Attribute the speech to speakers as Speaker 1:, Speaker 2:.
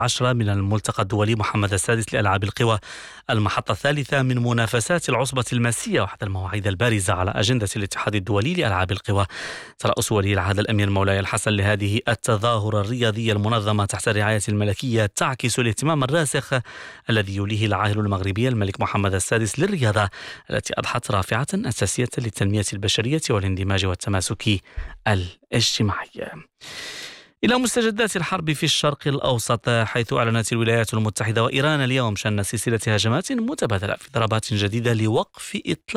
Speaker 1: 10 من الملتقى الدولي محمد السادس لألعاب القوى، المحطة الثالثة من منافسات العصبة الماسية وأحد المواعيد البارزة على أجندة الاتحاد الدولي لألعاب القوى. ترأس ولي العهد الأمير مولاي الحسن لهذه التظاهرة الرياضية المنظمة تحت الرعاية الملكية تعكس الاهتمام الراسخ الذي يوليه العاهل المغربي الملك محمد السادس للرياضة التي أضحت رافعة أساسية للتنمية البشرية والاندماج والتماسك الاجتماعي. إلى مستجدات الحرب في الشرق الأوسط، حيث أعلنت الولايات المتحدة وإيران اليوم شن سلسلة هجمات متبادلة في ضربات جديدة لوقف إطلاق